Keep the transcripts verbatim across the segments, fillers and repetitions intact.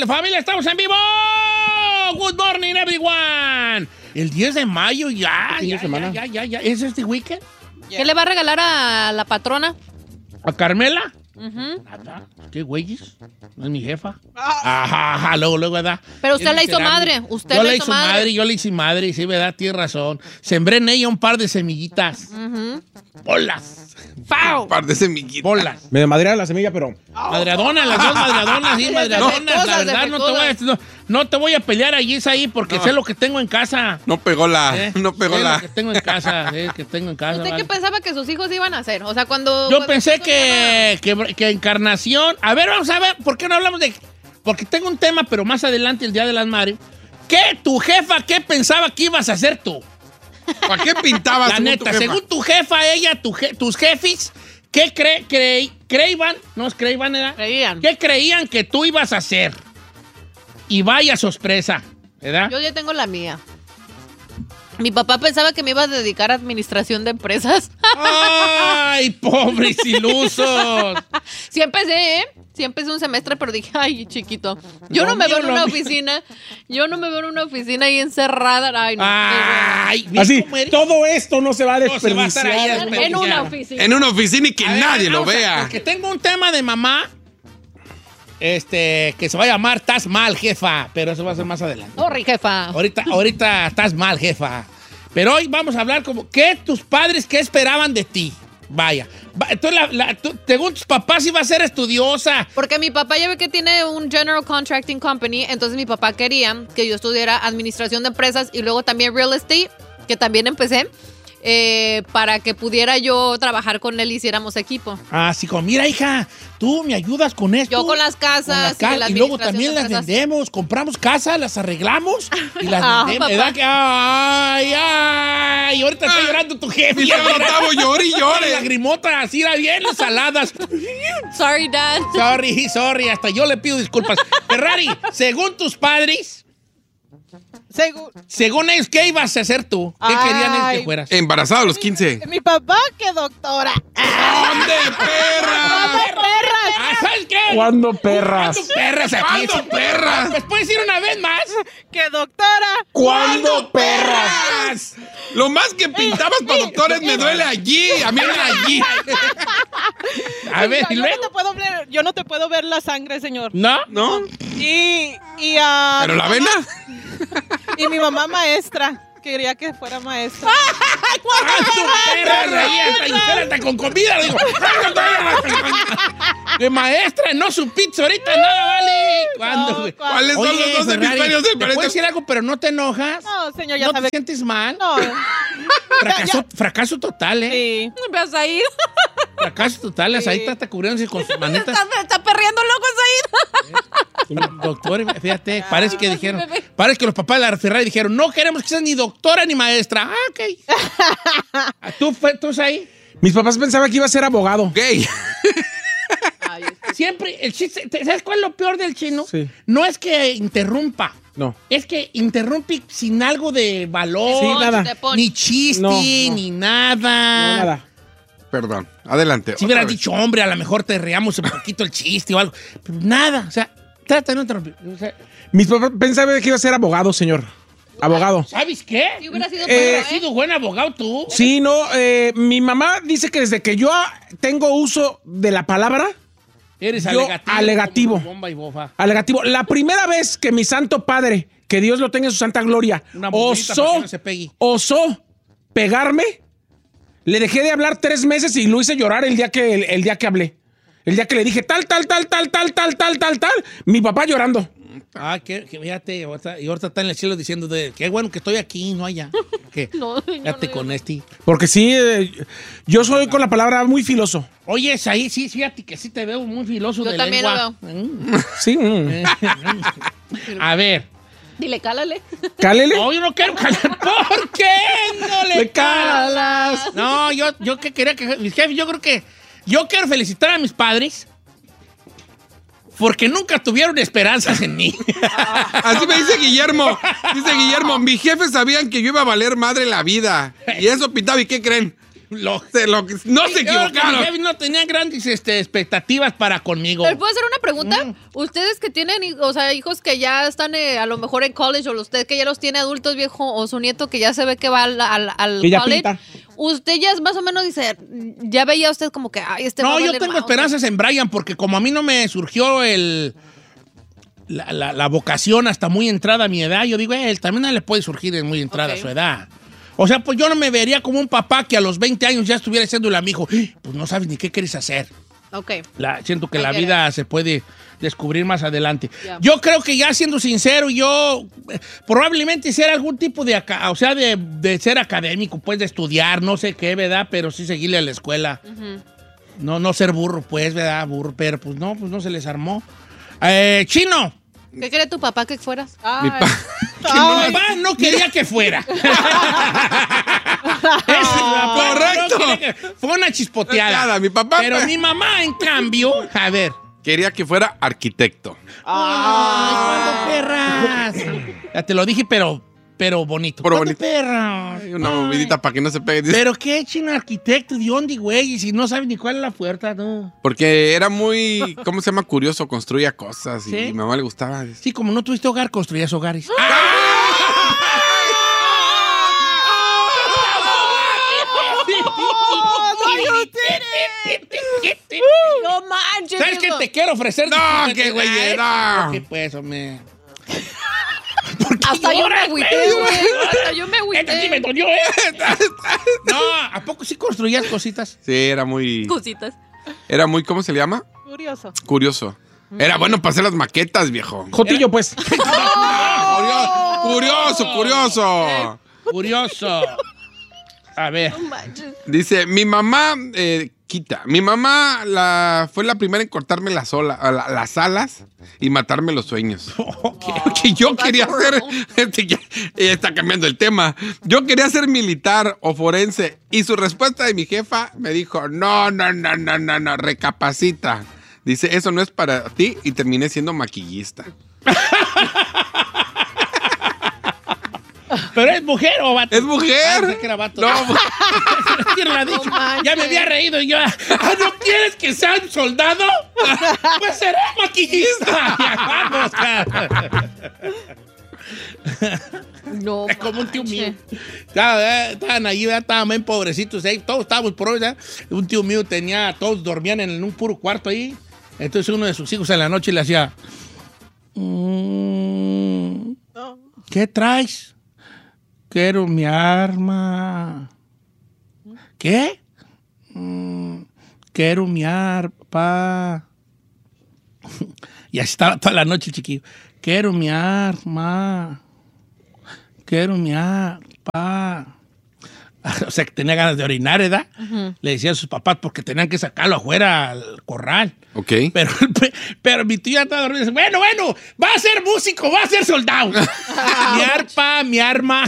familia, estamos en vivo. Good morning, everyone. El diez de mayo ya, ya, ya, ya, ya, ya. ¿Es este weekend? ¿Qué le va a regalar a la patrona? ¿A Carmela? Uh-huh. Nada. ¿Qué güeyes? No es mi jefa. Ajá, ajá, luego, luego, ¿verdad? Pero usted Es la hizo miserable. madre. Usted yo la la hizo hizo madre. madre. Yo la hice madre, sí, ¿verdad? Tienes razón. Sembré en ella un par de semillitas. Uh-huh. Bolas. ¡Pau! Un par de semillitas. Bolas. Me madrearon la semilla, pero... Madreadonas, las dos madreadonas, sí, madreadonas. La verdad, no te, voy a, no, no te voy a pelear allí, ahí, porque No. sé lo que tengo en casa. No pegó la. ¿Eh? No pegó Sé la. lo que tengo en casa, eh, que tengo en casa. ¿Usted vale. qué pensaba que sus hijos iban a hacer? O sea, cuando... Yo cuando pensé sus hijos que, que, que Encarnación... A ver, vamos a ver, ¿por qué no hablamos de...? Porque tengo un tema, pero más adelante, el Día de las Madres. ¿Qué tu jefa, qué pensaba que ibas a hacer tú? ¿Para qué pintabas? La neta, tu jefa? según tu jefa, ella, tu je- tus jefes, ¿qué cre, cre, creían? No es creían, ¿verdad? Creían. ¿Qué creían que tú ibas a hacer? Y vaya sorpresa, ¿verdad? Yo ya tengo la mía. Mi papá pensaba que me iba a dedicar a administración de empresas. ¡Ay, pobres ilusos! Sí empecé, ¿eh? Sí empecé un semestre, pero dije, ay, chiquito. Yo Lo no me mío, veo en lo una mío. oficina. Yo no me veo en una oficina ahí encerrada. Ay, no. ¡Ay! ¿ves Así, cómo eres? todo esto no se va a No se va a estar ahí desperdiciar. desperdiciando. En una oficina. En una oficina y que A ver, nadie lo vamos a- vea. Porque tengo un tema de mamá, este, que se va a llamar Estás mal, jefa, pero eso va a ser más adelante. Sorry, jefa. Ahorita, ahorita estás mal, jefa. Pero hoy vamos a hablar como, ¿qué tus padres, qué esperaban de ti? Vaya. Va- Entonces, la, la- tú- según tus papás, iba a ser estudiosa. Porque mi papá ya ve que tiene un General Contracting Company, entonces mi papá quería que yo estudiara administración de empresas y luego también real estate, que también empecé, eh, para que pudiera yo trabajar con él y hiciéramos equipo. Así como, mira, hija, tú me ayudas con esto. Yo con las casas Con las y ca- la y, luego administración también de las empresas. vendemos, compramos casas, las arreglamos y las Ah, vendemos. papá. ¿Verdad que? Ay, ay, ahorita está llorando tu jefe. Y luego estaba llore y llore. Lagrimota, así era bien, saladas. Sorry, Dad. Sorry, sorry, hasta yo le pido disculpas. Ferrari, según tus padres, Según según ellos, ¿qué ibas a hacer tú? ¿Qué Ay. querían ellos que fueras? Embarazado a los quince. mi papá, que doctora. ¡Dónde, perra! ¡Perras! Ah, ¿sabes qué? ¿Cuándo, perras? ¿Cuándo perras aquí? ¿Cuándo, perras? Pues puedes ir una vez más. ¡Que doctora! ¿Cuándo, perras? Lo más que pintabas para doctores me duele allí. A mí me allí. A ver, yo, y yo luego. no te puedo ver, yo no te puedo ver la sangre, señor. ¿No? ¿No? Y, y, ah, ¿Pero la mi mamá- vena? Y mi mamá maestra. Quería que fuera maestra. ¡Ah, tu perra! Ahí hasta, y espérate, con comida. Digo, de maestra, no su pizza ahorita, nada, vale. ¿Cuándo, No, güey? ¿cuál? ¿Cuáles son Oye, los dos Ferrari, hemisferios del ¿te puedo planeta? decir algo, pero no te enojas? No, señor, ya ¿No te sabe. sientes mal? No. Fracaso, fracaso total, ¿eh? Sí. Me vas a ir. Fracaso total. Las Sí. ahí está cubriéndose con sus manitas. Está, está perreando loco Said. Doctor, fíjate, parece que Ay, dijeron, bebé. parece que los papás de la Ferrari dijeron, no queremos que seas ni doctora ni maestra. Ah, ok. ¿Tú, fue- tú ahí? Mis papás pensaban que iba a ser abogado. Gay. Ay, este- Siempre, el chiste, ¿sabes cuál es lo peor del chino? Sí. No es que interrumpa, No. es que interrumpe sin algo de valor, Sí, nada. Te pon- ni chiste, No, no. ni nada. No, nada. Perdón. Adelante. Si otra hubieras vez. dicho, hombre, a lo mejor te reamos un poquito el chiste o algo. Pero nada, o sea, trata de no interrumpir. O sea, Mis papás pensaban que iba a ser abogado, señor. Abogado. ¿sabes qué? Si hubiera sido Eh, perro, Has ¿eh? sido buen abogado tú. Sí, no, eh, mi mamá dice que desde que yo tengo uso de la palabra, Eres yo alegativo. alegativo. como bomba y bofa. alegativo, la primera vez que mi santo padre, que Dios lo tenga en su santa gloria, Una bombita para osó, que no se pegue. osó pegarme, le dejé de hablar tres meses y lo hice llorar el día que, el, el día que hablé. El día que le dije tal, tal, tal, tal, tal, tal, tal, tal, tal, mi papá llorando. Ah, que, que fíjate, ahorita- y ahorita está en el cielo diciendo de qué bueno que estoy aquí, no allá. Que, No, yo fíjate no con digo- este. Porque sí, eh, yo soy con la palabra muy filoso. Oye, ahí sí, fíjate que sí te veo muy filoso Yo de también lengua. Sí. mm. A ver. Dile, cálale. Cálele. No, yo no quiero calar. ¿Por qué no le Le calas? calas. No, yo, yo que quería que mis jefes, yo creo que yo quiero felicitar a mis padres porque nunca tuvieron esperanzas en mí. Así me dice Guillermo. Dice Guillermo, mis jefes sabían que yo iba a valer madre la vida. Y eso pintaba, ¿y qué creen? Lo- Se lo- no se Yo creo que mi equivocaron. jefe no tenía grandes este, expectativas para conmigo. ¿Les puedo hacer una pregunta? Mm. Ustedes que tienen, hi- o sea, hijos que ya están eh, a lo mejor en college, o usted que ya los tiene adultos, viejo, o su nieto que ya se ve que va al, al, al Que ya college, pinta. usted ya es más o menos dice, ya veía usted como que, ay, este va a No, yo valer tengo más, esperanzas en Brian porque como a mí no me surgió el la, la- la vocación hasta muy entrada a mi edad, yo digo, eh, él también no le puede surgir en muy entrada Ok. a su edad. O sea, pues yo no me vería como un papá que a los veinte años ya estuviera diciéndole a mi hijo, pues no sabes ni qué quieres hacer. Ok. La- siento que I la get vida se puede descubrir más adelante. Yeah. Yo creo que ya siendo sincero, yo eh, probablemente hiciera algún tipo de, aca- o sea, de, de ser académico, pues de estudiar, no sé qué, ¿verdad? Pero sí seguirle a la escuela. No, no ser burro, pues, ¿verdad? Burro, pero pues no, pues no se les armó. Eh, Chino, ¿Qué cree tu papá que fueras? Mi Ay. pa- que mi papá no quería que fuera. Ese, mi papá Correcto. no quería que- fue una chispoteada. Nada, mi papá, Pero pues. mi mamá, en cambio, a ver. Quería que fuera arquitecto. Ay, ¿cuándo, perras? Ya te lo dije, pero, pero bonito. Pero ¿Cuándo, bonito. perras? Ay, una Ay. movidita para que no se pegue. Dice, ¿Pero qué, chino arquitecto? ¿De dónde, güey? Y si no sabes ni cuál es la puerta, no. Porque era muy, ¿cómo se llama? Curioso, construía cosas y ¿Sí? a mi mamá le gustaba. Dice, Sí, como no tuviste hogar, construías hogares. No manches. ¿Sabes qué viejo. te quiero ofrecer? No, Discúlpate. qué güey, Ay, no. ¿Qué pues, hombre? Hasta yo me lloras, agüité, güey? güey. Hasta yo me Esta sí me agüité. dolió, ¿eh? No, ¿a poco sí construías cositas? Sí, era muy, Cositas. era muy, ¿cómo se le llama? Curioso. Curioso. Era bueno para hacer las maquetas, viejo. Jotillo, pues. Curioso, curioso, curioso. Curioso. A ver. No manches. Dice, mi mamá, eh, quita, mi mamá la, fue la primera en cortarme las, ola- la- las alas y matarme los sueños. Porque yo quería ser, este, ya- ella está cambiando el tema, yo quería ser militar o forense y su respuesta de mi jefa me dijo, no, no, no, no, no, no, recapacita. Dice, eso no es para ti y terminé siendo maquillista. ¿Pero es mujer o vato? ¿Es mujer? Ah, pensé que era vato. No, ¿Quién lo ha dicho? No manches. Ya me había reído y yo. Ah, ¿no quieres que sea un soldado? Pues seré maquillista. Ya, vamos. cara. No. Es como un tío mío. manches. Estaba- eh, Estaban ahí, ¿verdad? Estaban bien pobrecitos ahí. Todos estábamos pobres, ¿verdad? Un tío mío tenía, todos dormían en un puro cuarto ahí. Entonces uno de sus hijos en la noche le hacía. "Mm, No. ¿Qué traes? Quiero mi arma. ¿Qué? Mm, quiero mi arpa. Y así estaba toda la noche el chiquillo. Quiero mi arma. Quiero mi arpa. O sea, que tenía ganas de orinar, ¿verdad? Le decía a sus papás porque tenían que sacarlo afuera al corral. ok. Pero, pero mi tío ya estaba dormido. Dice, bueno, bueno, va a ser músico, va a ser soldado. Mi arpa, mi arma.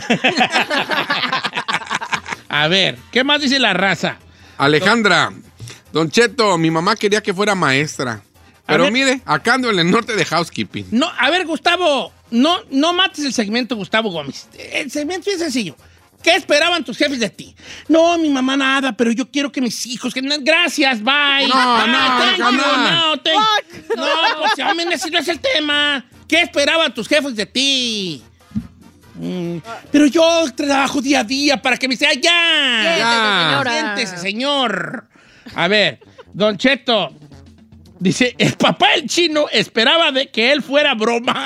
A ver, ¿qué más dice la raza? Alejandra, Don Cheto, mi mamá quería que fuera maestra. Pero ver. mire, acá ando en el norte de housekeeping. No, a ver, Gustavo, no, no mates el segmento, Gustavo Gómez. El segmento es sencillo. ¿Qué esperaban tus jefes de ti? No, mi mamá nada, pero yo quiero que mis hijos... Que, gracias, bye. No, Bye, no, thank you, Alejandra. no, thank- no, pues, hombre, ese no es el tema. ¿Qué esperaban tus jefes de ti? Mm, pero yo trabajo día a día para que me sea ya. Siéntese, señora. Siéntese, señor. A ver, Don Cheto dice, el papá del Chino esperaba de que él fuera broma.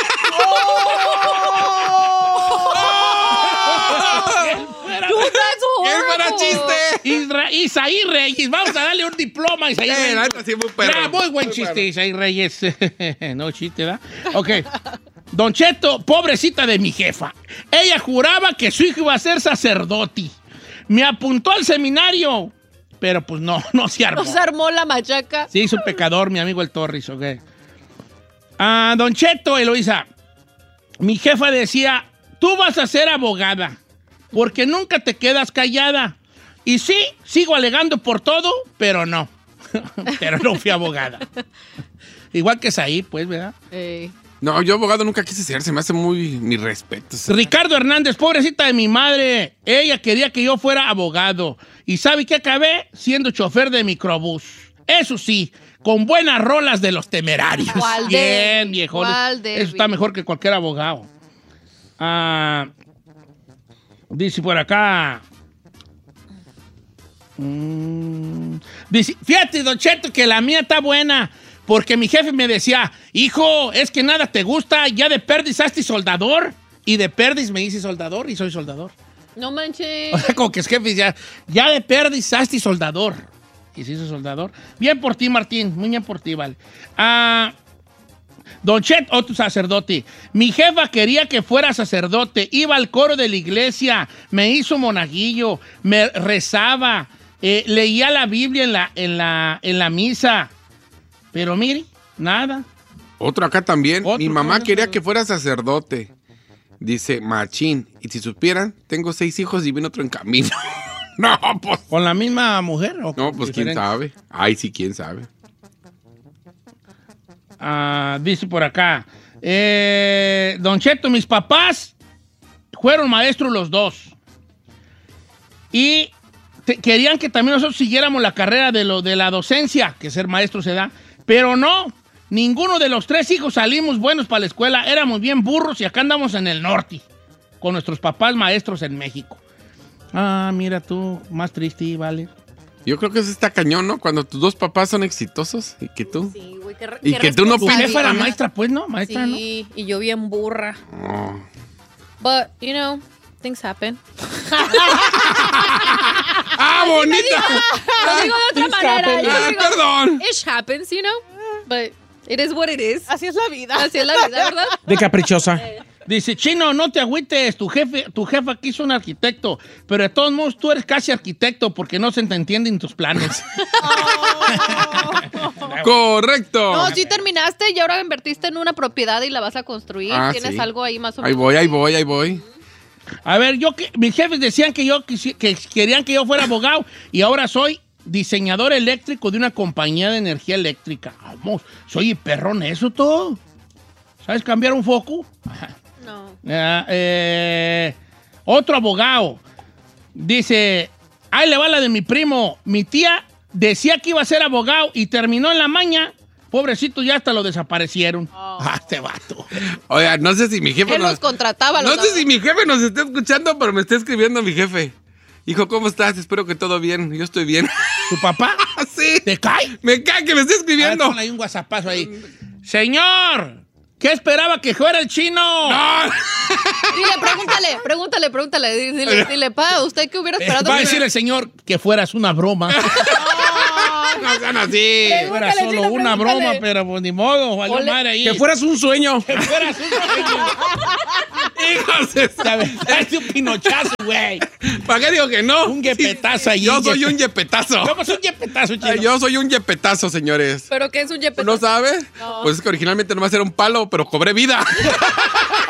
Que él fuera- ¡Qué para chiste! Isra- Isaí Reyes, vamos a darle un diploma a Isaí Eh, Reyes. la neta, sí, muy perro. Ya, muy buen Muy chiste, perro. Isaí Reyes. No chiste, ¿verdad? Ok. Don Cheto, pobrecita de mi jefa. Ella juraba que su hijo iba a ser sacerdote. Me apuntó al seminario, pero pues no, no se armó. Nos armó la machaca. Sí, es un pecador, mi amigo el Torres, ok. Ah, Don Cheto, Eloisa, mi jefa decía, tú vas a ser abogada, porque nunca te quedas callada. Y sí, sigo alegando por todo, pero no. Pero no fui abogada. Igual que Saí, pues, ¿verdad? Ey. No, yo abogado nunca quise ser, se me hace muy mi respeto. Ricardo Hernández, pobrecita de mi madre. Ella quería que yo fuera abogado. ¿Y sabe qué acabé? Siendo chofer de microbús. Eso sí, con buenas rolas de Los Temerarios. ¿Cuál Bien, Debbie? viejones. ¿Cuál Debbie? Eso está mejor que cualquier abogado. Ah, dice por acá. Mm, dice, fíjate, Don Cheto, que la mía está buena. Porque mi jefe me decía, hijo, es que nada te gusta, ya de perdis hazte soldador. Y de perdis me hice soldador y soy soldador. No manches. O sea, como que es jefe, ya, ya de perdis hazte soldador. Y se hizo soldador. Bien por ti, Martín, muy bien por ti, vale. Ah, Don Chet, otro sacerdote. Mi jefa quería que fuera sacerdote. Iba al coro de la iglesia, me hizo monaguillo, me rezaba, eh, leía la Biblia en la, en la, en la misa. Pero mire, nada. Otro acá también. Otro, Mi mamá otro, quería otro. que fuera sacerdote. Dice, machín. Y si supieran, tengo seis hijos y viene otro en camino. No, pues. ¿Con la misma mujer? ¿O No, pues quién diferente? sabe. Ay, sí, quién sabe. Ah, dice por acá. Eh, Don Cheto, mis papás fueron maestros los dos. Y te- querían que también nosotros siguiéramos la carrera de, lo, de la docencia, que ser maestro se da. Pero no, ninguno de los tres hijos salimos buenos para la escuela. Éramos bien burros y acá andamos en el norte, con nuestros papás maestros en México. Ah, mira tú, más triste, vale. Yo creo que eso está cañón, ¿no? Cuando tus dos papás son exitosos y que tú. Sí, güey, qué, re- Y qué que tú no Tu responsabilidad. jefa era maestra, pues, ¿no? Maestra, ¿no? Sí, y yo bien burra. Oh. But, you know, things happen. ¡Ah, bonita! Lo digo de otra Things manera. happen. yo Ah, digo, perdón. It happens, you know. But it is what it is. Así es la vida. Así es la vida, ¿verdad? De caprichosa. Dice, Chino, no te agüites, tu jefe, tu jefa aquí es un arquitecto, pero de todos modos tú eres casi arquitecto porque no se te entienden tus planes. Correcto. No, sí terminaste y ahora invertiste en una propiedad y la vas a construir. Ah, Tienes sí. algo ahí más o Ahí menos. voy, ahí voy, ahí voy. A ver, yo que mis jefes decían que yo quisi- que querían que yo fuera abogado y ahora soy diseñador eléctrico de una compañía de energía eléctrica. Vamos, soy perrón eso todo. ¿Sabes cambiar un foco? Ajá. No. Eh, eh, otro abogado dice, ahí le va la de mi primo. Mi tía decía que iba a ser abogado y terminó en la maña. Pobrecito, ya hasta lo desaparecieron. Ah, este vato. Oiga, no sé si mi jefe Él los contrataba. No los sé si mi jefe nos está escuchando, pero me está escribiendo mi jefe. Hijo, ¿cómo estás? Espero que todo bien. Yo estoy bien. ¿Tu papá? Sí. ¿Te cae? Me cae que me esté A ver, escribiendo. ponle ahí un whatsappazo ahí. Señor, ¿qué esperaba que fuera el chino? No. Dile, pregúntale, pregúntale, pregúntale. Dile, dile, dile, pa, ¿usted qué hubiera Eh, esperado? va a decir el señor que fueras una broma. No sean así. Que fuera Pregúntale, solo chino, una pregúntale. broma, pero pues ni modo, valió Ole. madre ahí. Que fueras un sueño. Que fueras un sueño. Hijos de La verdad es un pinochazo, güey. ¿Para qué digo que no? Un yepetazo ahí. Yo soy un yepetazo. ¿Cómo es un yepetazo, chino? Ay, Yo soy un yepetazo, señores. ¿Pero qué es un yepetazo? ¿No sabe? Pues es que originalmente nomás era un palo, pero cobré vida.